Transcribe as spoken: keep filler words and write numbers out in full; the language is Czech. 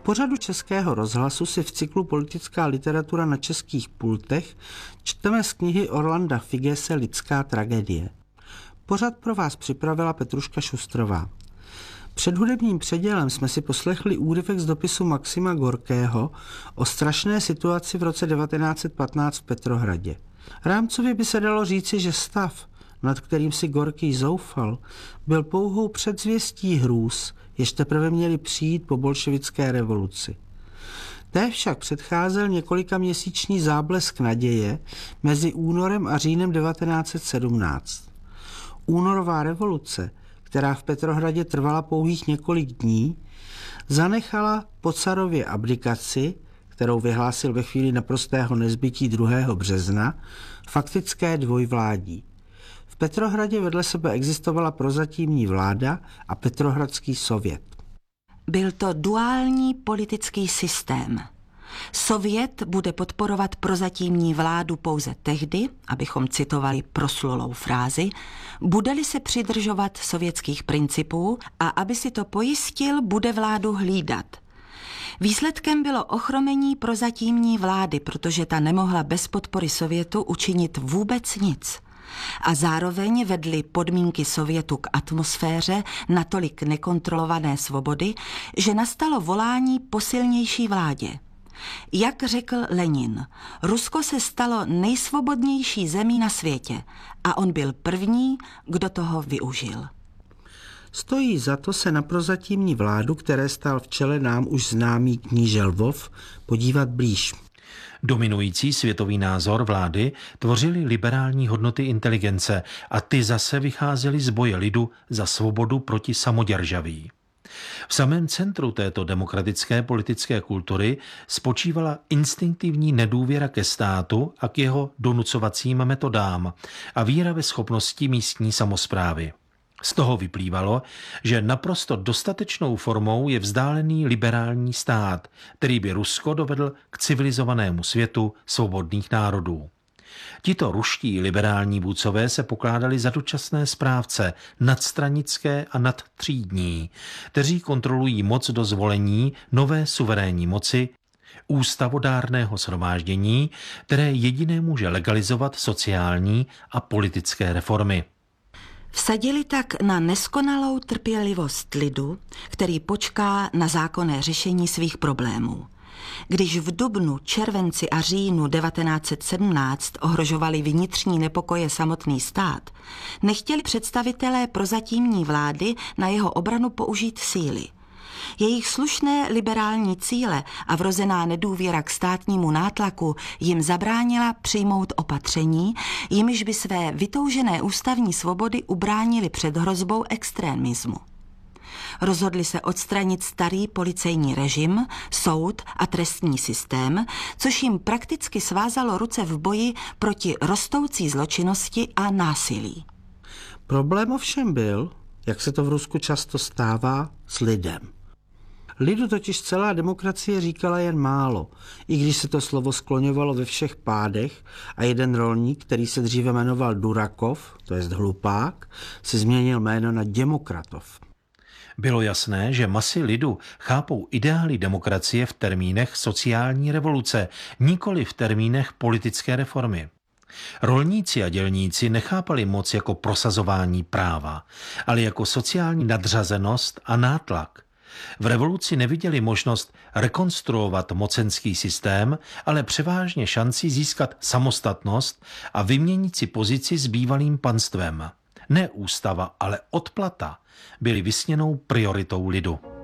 pořadu Českého rozhlasu si v cyklu Politická literatura na českých pultech čteme z knihy Orlanda Figese Lidská tragédie. Pořad pro vás připravila Petruška Šustrová. Před hudebním předělem jsme si poslechli úryvek z dopisu Maxima Gorkého o strašné situaci v roce devatenáct set patnáct v Petrohradě. Rámcově by se dalo říci, že stav, nad kterým si Gorký zoufal, byl pouhou předzvěstí hrůz, jež teprve měli přijít po bolševické revoluci. Té však předcházel několikaměsíční záblesk naděje mezi únorem a říjnem devatenáct set sedmnáct. Únorová revoluce, která v Petrohradě trvala pouhých několik dní, zanechala po carově abdikaci, kterou vyhlásil ve chvíli naprostého nezbytí druhého března, faktické dvojvládí. V Petrohradě vedle sebe existovala prozatímní vláda a Petrohradský sovět. Byl to duální politický systém. Sovět bude podporovat prozatímní vládu pouze tehdy, abychom citovali proslulou frázi, bude-li se přidržovat sovětských principů a aby si to pojistil, bude vládu hlídat. Výsledkem bylo ochromení prozatímní vlády, protože ta nemohla bez podpory Sovětu učinit vůbec nic. A zároveň vedly podmínky Sovětu k atmosféře natolik nekontrolované svobody, že nastalo volání po silnější vládě. Jak řekl Lenin, Rusko se stalo nejsvobodnější zemí na světě a on byl první, kdo toho využil. Stojí za to se na prozatímní vládu, které stál v čele nám už známý kníže Lvov, podívat blíž. Dominující světový názor vlády tvořily liberální hodnoty inteligence a ty zase vycházely z boje lidu za svobodu proti samoděržaví. V samém centru této demokratické politické kultury spočívala instinktivní nedůvěra ke státu a k jeho donucovacím metodám a víra ve schopnosti místní samosprávy. Z toho vyplývalo, že naprosto dostatečnou formou je vzdálený liberální stát, který by Rusko dovedl k civilizovanému světu svobodných národů. Tito ruští liberální vůdcové se pokládali za dočasné správce, nadstranické a nadtřídní, kteří kontrolují moc do zvolení nové suverénní moci, ústavodárného shromáždění, které jediné může legalizovat sociální a politické reformy. Vsadili tak na neskonalou trpělivost lidu, který počká na zákonné řešení svých problémů. Když v dubnu, červenci a říjnu devatenáct set sedmnáct ohrožovali vnitřní nepokoje samotný stát, nechtěli představitelé prozatímní vlády na jeho obranu použít síly. Jejich slušné liberální cíle a vrozená nedůvěra k státnímu nátlaku jim zabránila přijmout opatření, jimiž by své vytoužené ústavní svobody ubránili před hrozbou extrémismu. Rozhodli se odstranit starý policejní režim, soud a trestní systém, což jim prakticky svázalo ruce v boji proti rostoucí zločinnosti a násilí. Problém ovšem byl, jak se to v Rusku často stává, s lidem. Lidu totiž celá demokracie říkala jen málo, i když se to slovo skloňovalo ve všech pádech a jeden rolník, který se dříve jmenoval Durakov, to jest hlupák, si změnil jméno na Demokratov. Bylo jasné, že masy lidu chápou ideály demokracie v termínech sociální revoluce, nikoli v termínech politické reformy. Rolníci a dělníci nechápali moc jako prosazování práva, ale jako sociální nadřazenost a nátlak. V revoluci neviděli možnost rekonstruovat mocenský systém, ale převážně šanci získat samostatnost a vyměnit si pozici s bývalým panstvem. Ne ústava, ale odplata byly vysněnou prioritou lidu.